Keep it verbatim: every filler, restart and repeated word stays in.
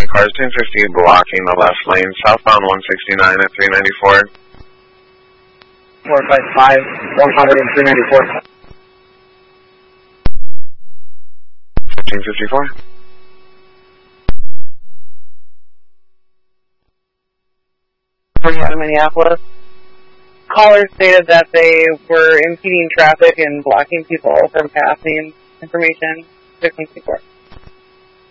cars ten fifty blocking the left lane, southbound one sixty-nine at three ninety-four. four five five, one hundred and three ninety-four. fifteen fifty-four. Out of Minneapolis. Callers stated that they were impeding traffic and blocking people from passing information. six one two four.